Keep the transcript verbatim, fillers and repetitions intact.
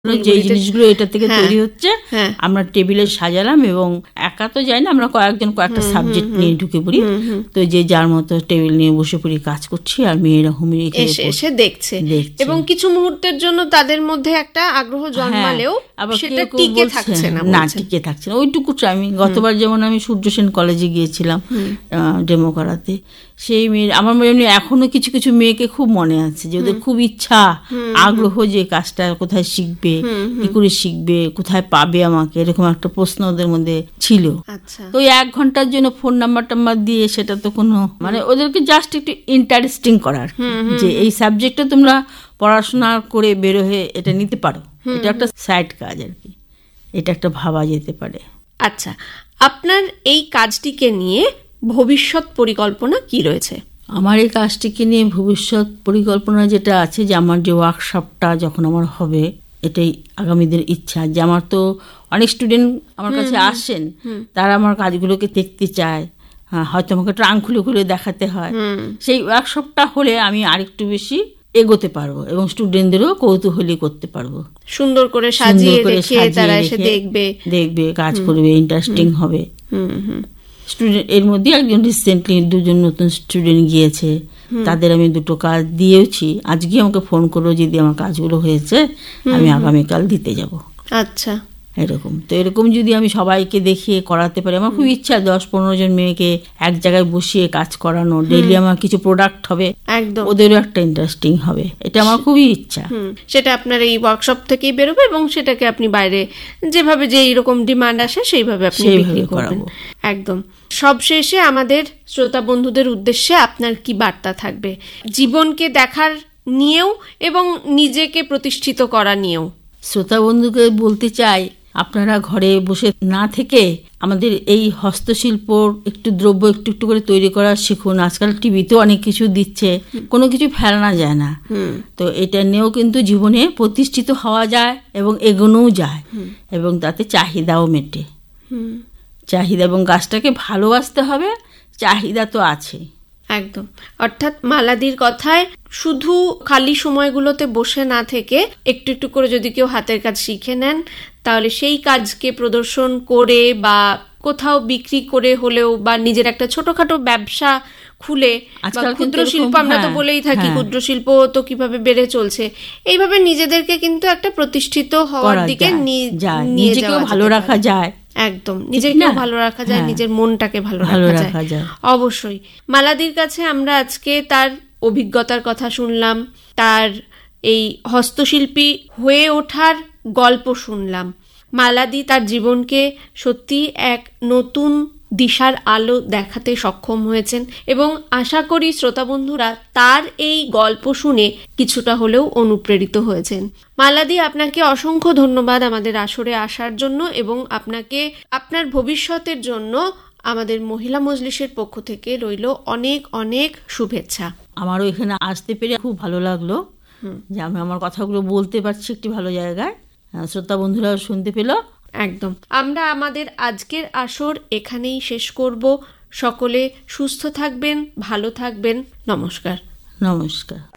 যে জিনিসগুলো এটা থেকে তৈরি হচ্ছে আমরা টেবিলে সাজালাম, এবং একা তো যাই না, আমরা কয়েকজন কয়েকটা সাবজেক্ট নিয়ে ঢুকে পড়ি। তো যে যার মতো টেবিল নিয়ে বসে পড়ি, কাজ করছি, আর মেয়েরা হুমিয়ে এসে দেখছে, এবং কিছু মুহূর্তের জন্য তাদের মধ্যে একটা আগ্রহ জন্মালেও সেটা টিকে থাকছে না না টিকে থাকছে না ওইটুকু আমি গতবার যেমন আমি সূর্য সেন কলেজে গিয়েছিলাম ডেমো করাতে, সেই মেয়ে আমার এমনি এখনো কিছু কিছু মেয়েকে খুব মনে আছে যে ওদের খুব ইচ্ছা আগ্রহ যে কাজটা কোথায় শিখবে, কি করে শিখবে, কোথায় পাবে আমাকে, এরকম একটা প্রশ্ন ওদের মধ্যে ছিল। তো এক ঘন্টার জন্য ফোন নাম্বার টাম্বার দিয়ে সেটা তো কোনো মানে ওদেরকে জাস্ট একটু ইন্টারেস্টিং করার যে এই সাবজেক্টটা তোমরা পড়াশোনা করে বেরো হয়ে এটা নিতে পারো, এটা একটা সাইড কাজ আর কি, এটা একটা ভাবা যেতে পারে। আচ্ছা, আপনার এই কাজটিকে নিয়ে ভবিষ্যৎ পরিকল্পনা কি রয়েছে? আমার এই কাজটিকে নিয়ে ভবিষ্যৎ পরিকল্পনা যেটা আছে যে আমার যে ওয়ার্কশপটা যখন আমার হবে, এটাই আগামীদের ইচ্ছা। যে আমার তো অনেক স্টুডেন্ট আমার কাছে আসেন, তারা আমার কাজগুলোকে দেখতে চায়, হয়তো আমাকে ট্রাঙ্ক খুলে খুলে দেখাতে হয়। সেই ওয়ার্কশপটা হলে আমি আরেকটু বেশি এগোতে পারবো এবং স্টুডেন্টদেরও কৌতূহলী করতে পারবো, সুন্দর করে সাজিয়ে রেখে তারা এসে দেখবে দেখবে কাজ করবে, ইন্টারেস্টিং হবে। স্টুডেন্ট এর মধ্যে একজন রিসেন্টলি দুজন নতুন স্টুডেন্ট গিয়েছে, তাদের আমি দুটো কাজ দিয়েছি, আজকে আমাকে ফোন করলো যদি আমার কাজগুলো হয়েছে আমি আগামীকাল দিতে যাব। আচ্ছা, এরকম তো এরকম যদি আমি সবাইকে দেখিয়ে করাতে পারি, আমার খুব ইচ্ছা দশ পনেরো জন মেয়েকে এক জায়গায় বসিয়ে কাজ করানো, ডেইলি আমার কিছু প্রোডাক্ট হবে, একদম ওদেরও একটা ইন্টারেস্টিং হবে, এটা আমার খুবই ইচ্ছা। সেটা আপনার এই ওয়ার্কশপ থেকেই বেরোবে এবং সেটাকে আপনি বাইরে যেভাবে যে এইরকম ডিমান্ড আসে সেইভাবে আপনি বিক্রি করবেন। একদম। সবশেষে আমাদের শ্রোতা বন্ধুদের উদ্দেশ্যে আপনার কি বার্তা থাকবে জীবনকে দেখার নিয়েও এবং নিজেকে প্রতিষ্ঠিত করা নিয়েও? শ্রোতা বন্ধুকে বলতে চাই, আপনারা ঘরে বসে না থেকে আমাদের এই হস্তশিল্প একটু দ্রব্য একটু একটু করে তৈরি করা শিখুন। আজকাল টিভিতেও অনেক কিছু দিচ্ছে, কোনো কিছু ফেলানো যায় না, তো এটা নিয়েও কিন্তু জীবনে প্রতিষ্ঠিত হওয়া যায় এবং এগোনোও যায়, এবং তাতে চাহিদাও মেটে। চাহিদা এবং গাছটাকে ভালোবাসতে হবে, চাহিদা তো আছে। একদম। অর্থাৎ মালাদির কথায় শুধু খালি সময়গুলোতে বসে না থেকে একটু একটু করে যদি কেউ হাতের কাজ শিখে নেন, তাহলে সেই কাজকে প্রদর্শন করে বা কোথাও বিক্রি করে হলেও বা নিজের একটা ছোটখাটো ব্যবসা খুলে, ক্ষুদ্র শিল্প আমরা তো বলেই থাকি, ক্ষুদ্র শিল্প তো কিভাবে বেড়ে চলছে, এইভাবে নিজেদেরকে কিন্তু একটা প্রতিষ্ঠিত হওয়ার দিকে নিয়ে যাওয়া ভালো রাখা যায়। একদম, নিজেকে ভালো রাখা যায়, নিজের মনটাকে ভালো রাখা যায়। অবশ্যই। মালাদির কাছে আমরা আজকে তার অভিজ্ঞতার কথা শুনলাম, তার এই হস্তশিল্পী হয়ে ওঠার গল্প শুনলাম। মালাদি তার জীবনকে সত্যি এক নতুন দিশার আলো দেখাতে সক্ষম হয়েছেন, এবং আশা করি শ্রোতা বন্ধুরা তার এই গল্প শুনে কিছুটা হলেও অনুপ্রেরিত হয়েছেন। মালাদি, আপনাকে অসংখ্য ধন্যবাদ আমাদের আসরে আসার জন্য, এবং আপনাকে আপনার ভবিষ্যতের জন্য আমাদের মহিলা মজলিসের পক্ষ থেকে রইল অনেক অনেক শুভেচ্ছা। আমারও এখানে আসতে পেরে খুব ভালো লাগলো যে আমি আমার কথাগুলো বলতে পারছি একটি ভালো জায়গায়, শ্রোতা বন্ধুরা শুনতে পেল। একদম। আমরা আমাদের আজকের আসর এখানেই শেষ করব। সকলে সুস্থ থাকবেন, ভালো থাকবেন। নমস্কার। নমস্কার।